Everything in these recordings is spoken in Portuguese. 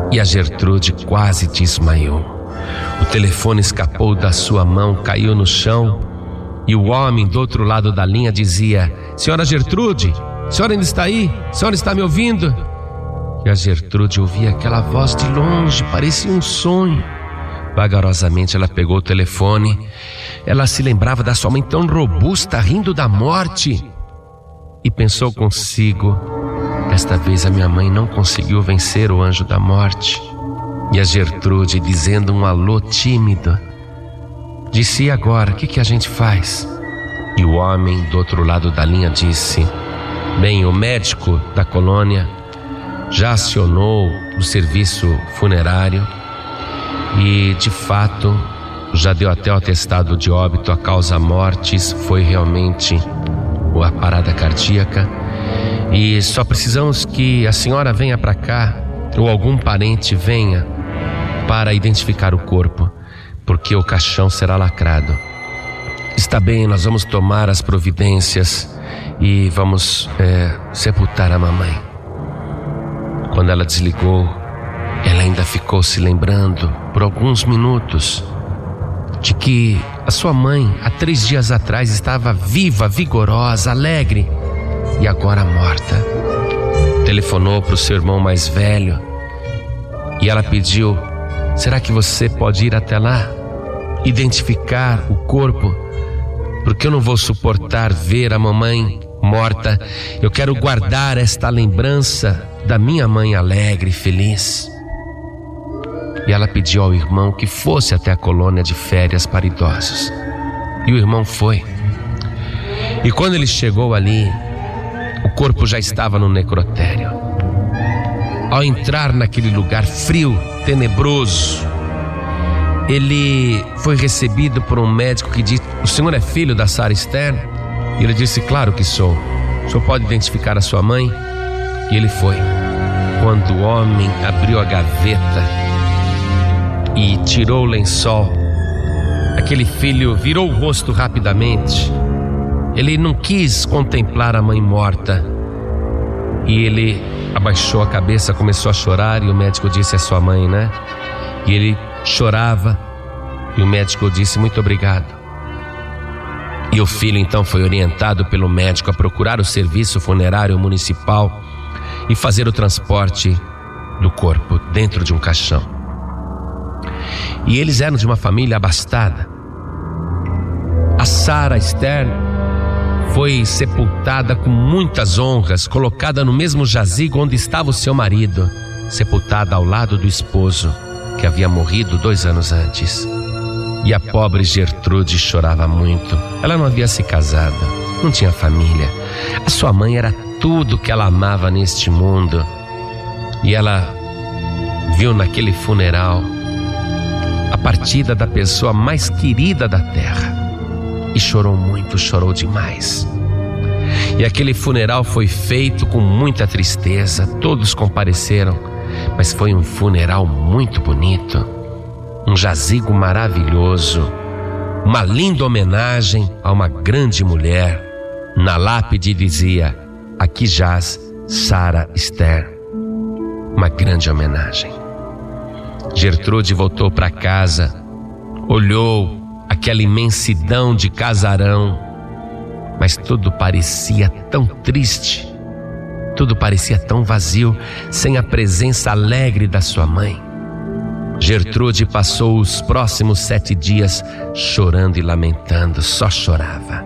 E a Gertrude quase desmaiou. O telefone escapou da sua mão, caiu no chão, e o homem do outro lado da linha dizia: Senhora Gertrude, a senhora ainda está aí? A senhora está me ouvindo? E a Gertrude ouvia aquela voz de longe, parecia um sonho. Vagarosamente ela pegou o telefone. Ela se lembrava da sua mãe tão robusta, rindo da morte, e pensou consigo: desta vez a minha mãe não conseguiu vencer o anjo da morte. E a Gertrude, dizendo um alô tímido, disse: e agora, o que a gente faz? E o homem do outro lado da linha disse: bem, o médico da colônia já acionou o serviço funerário e, de fato, já deu até o atestado de óbito. A causa mortis foi realmente a parada cardíaca, e só precisamos que a senhora venha para cá, ou algum parente venha, para identificar o corpo, porque o caixão será lacrado. Está bem, nós vamos tomar as providências e vamos sepultar a mamãe. Quando ela desligou, ela ainda ficou se lembrando por alguns minutos de que a sua mãe, há 3 dias atrás, estava viva, vigorosa, alegre, e agora morta. Telefonou para o seu irmão mais velho e ela pediu: será que você pode ir até lá, identificar o corpo? Porque eu não vou suportar ver a mamãe morta. Eu quero guardar esta lembrança da minha mãe alegre e feliz. E ela pediu ao irmão que fosse até a colônia de férias para idosos. E o irmão foi. E quando ele chegou ali, o corpo já estava no necrotério. Ao entrar naquele lugar frio, tenebroso, ele foi recebido por um médico que disse: o senhor é filho da Sarah Stern? E ele disse: claro que sou. O senhor pode identificar a sua mãe? E ele foi. Quando o homem abriu a gaveta e tirou o lençol, aquele filho virou o rosto rapidamente. Ele não quis contemplar a mãe morta, e ele abaixou a cabeça, começou a chorar, e o médico disse: é sua mãe, né? E ele chorava, e o médico disse: muito obrigado. E o filho então foi orientado pelo médico a procurar o serviço funerário municipal e fazer o transporte do corpo dentro de um caixão. E eles eram de uma família abastada. A Sarah Stern foi sepultada com muitas honras, colocada no mesmo jazigo onde estava o seu marido, sepultada ao lado do esposo que havia morrido 2 anos antes. E a pobre Gertrude chorava muito. Ela não havia se casado, não tinha família. A sua mãe era tudo que ela amava neste mundo. E ela viu naquele funeral a partida da pessoa mais querida da terra. E chorou muito, chorou demais. E aquele funeral foi feito com muita tristeza. Todos compareceram, mas foi um funeral muito bonito. Um jazigo maravilhoso, uma linda homenagem a uma grande mulher. Na lápide dizia: aqui jaz Sarah Stern. Uma grande homenagem. Gertrude voltou para casa, olhou aquela imensidão de casarão, mas tudo parecia tão triste, tudo parecia tão vazio, sem a presença alegre da sua mãe. Gertrude passou os próximos 7 dias chorando e lamentando, só chorava.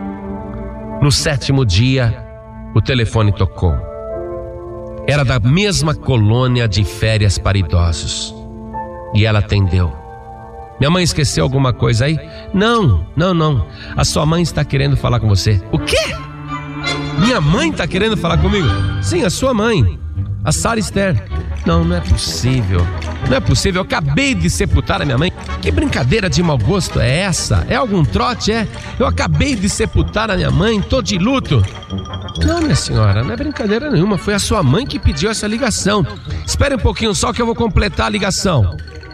No 7º dia, o telefone tocou. Era da mesma colônia de férias para idosos. E ela atendeu. Minha mãe esqueceu alguma coisa aí? Não. A sua mãe está querendo falar com você. O quê? Minha mãe está querendo falar comigo? Sim, a sua mãe, a Sarah Stern. Não é possível. Não é possível, eu acabei de sepultar a minha mãe. Que brincadeira de mau gosto é essa? É algum trote, é? Eu acabei de sepultar a minha mãe, tô de luto. Não, minha senhora, não é brincadeira nenhuma. Foi a sua mãe que pediu essa ligação. Espere um pouquinho só que eu vou completar a ligação.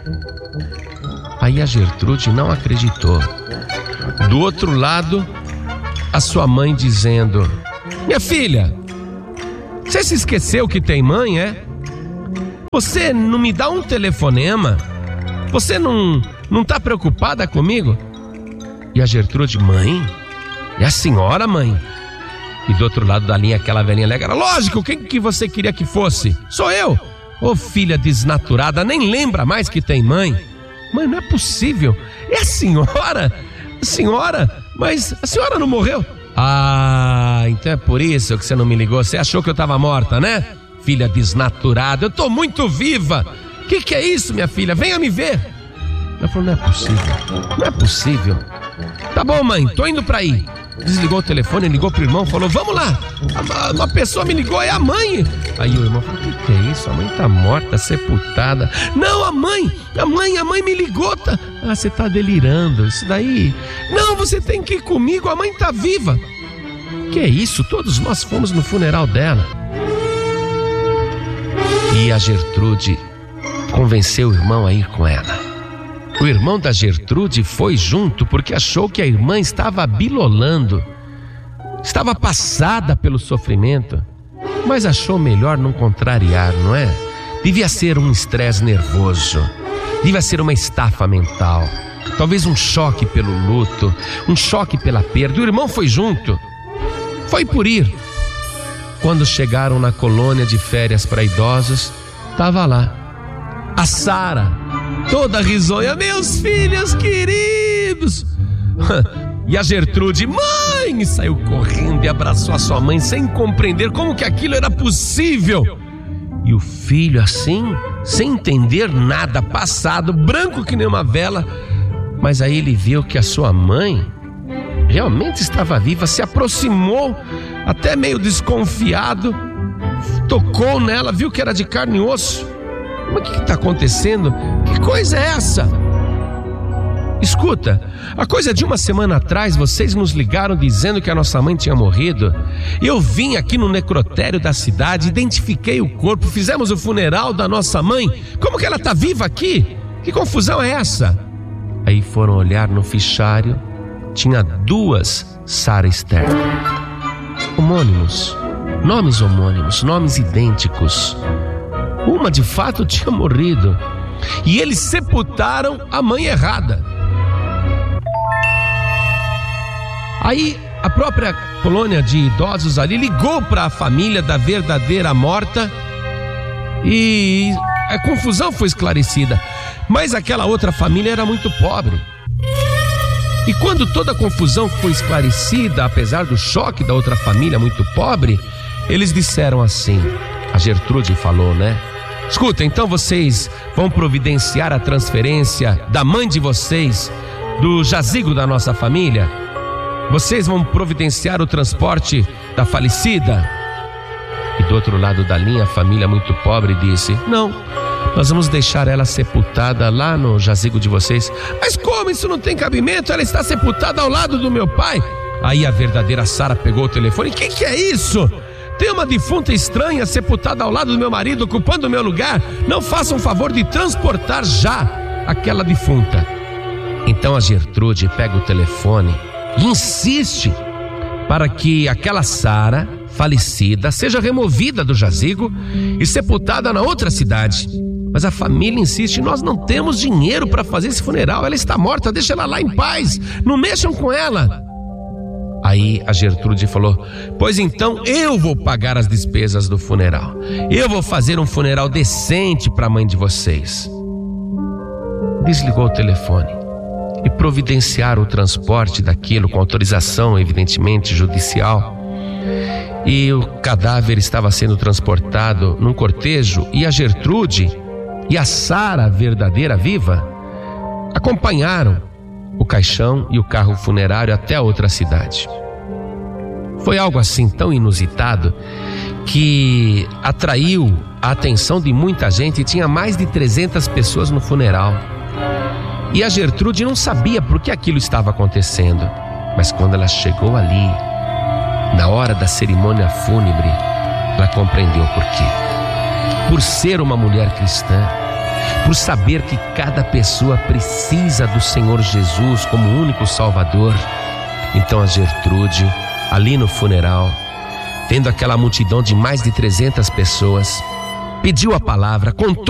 Aí a Gertrude não acreditou. Do outro lado, a sua mãe dizendo: minha filha, você se esqueceu que tem mãe, é? Você não me dá um telefonema? Você não tá preocupada comigo? E a Gertrude: mãe? É a senhora, mãe? E do outro lado da linha, aquela velhinha alegre: lógico, quem que você queria que fosse? Sou eu. Ô filha desnaturada, nem lembra mais que tem mãe. Mãe, não é possível. É a senhora? A senhora? Mas a senhora não morreu? Ah, então é por isso que você não me ligou. Você achou que eu tava morta, né? Filha desnaturada, eu tô muito viva. Que é isso, minha filha? Venha me ver. Ela falou: não é possível. Não é possível. Tá bom, mãe, tô indo pra aí. Desligou o telefone, ligou pro irmão, falou: vamos lá, uma pessoa me ligou, é a mãe. Aí o irmão falou: que é isso? A mãe tá morta, sepultada. Não, a mãe me ligou. Tá... Ah, você tá delirando, isso daí. Não, você tem que ir comigo, a mãe tá viva. Que é isso? Todos nós fomos no funeral dela. E a Gertrude convenceu o irmão a ir com ela. O irmão da Gertrude foi junto porque achou que a irmã estava bilolando, estava passada pelo sofrimento, mas achou melhor não contrariar, não é? Devia ser um estresse nervoso, devia ser uma estafa mental, talvez um choque pelo luto, um choque pela perda. O irmão foi junto, foi por ir. Quando chegaram na colônia de férias para idosos, estava lá a Sara, toda risonha: meus filhos queridos. E a Gertrude: mãe! E saiu correndo e abraçou a sua mãe sem compreender como que aquilo era possível. E o filho assim, sem entender nada, passado, branco que nem uma vela. Mas aí ele viu que a sua mãe realmente estava viva, se aproximou, até meio desconfiado, tocou nela, viu que era de carne e osso. Mas o que está acontecendo? Que coisa é essa? Escuta, a coisa de uma semana atrás vocês nos ligaram dizendo que a nossa mãe tinha morrido. Eu vim aqui no necrotério da cidade, identifiquei o corpo, fizemos o funeral da nossa mãe. Como que ela está viva aqui? Que confusão é essa? Aí foram olhar no fichário, tinha 2 Sara Esther. Homônimos, nomes idênticos. Uma de fato tinha morrido e eles sepultaram a mãe errada. Aí a própria colônia de idosos ali ligou para a família da verdadeira morta e a confusão foi esclarecida. Mas aquela outra família era muito pobre. E quando toda a confusão foi esclarecida, apesar do choque da outra família muito pobre, eles disseram assim, a Gertrude falou, né? Escuta, então vocês vão providenciar a transferência da mãe de vocês do jazigo da nossa família? Vocês vão providenciar o transporte da falecida? E do outro lado da linha, a família muito pobre disse: não, nós vamos deixar ela sepultada lá no jazigo de vocês. Mas como? Isso não tem cabimento, ela está sepultada ao lado do meu pai. Aí a verdadeira Sara pegou o telefone: que é isso? Tem uma defunta estranha sepultada ao lado do meu marido, ocupando o meu lugar. Não façam favor de transportar já aquela defunta. Então a Gertrude pega o telefone e insiste para que aquela Sara falecida seja removida do jazigo e sepultada na outra cidade. Mas a família insiste: nós não temos dinheiro para fazer esse funeral, ela está morta, deixa ela lá em paz, não mexam com ela. Aí a Gertrude falou: pois então eu vou pagar as despesas do funeral. Eu vou fazer um funeral decente para a mãe de vocês. Desligou o telefone e providenciaram o transporte daquilo com autorização, evidentemente, judicial. E o cadáver estava sendo transportado num cortejo e a Gertrude e a Sara, verdadeira viva, acompanharam o caixão e o carro funerário até a outra cidade. Foi algo assim tão inusitado que atraiu a atenção de muita gente. Tinha mais de 300 pessoas no funeral. E a Gertrude não sabia por que aquilo estava acontecendo. Mas quando ela chegou ali, na hora da cerimônia fúnebre, ela compreendeu por quê. Por ser uma mulher cristã, por saber que cada pessoa precisa do Senhor Jesus como único Salvador. Então a Gertrude, ali no funeral, vendo aquela multidão de mais de 300 pessoas, pediu a palavra, contou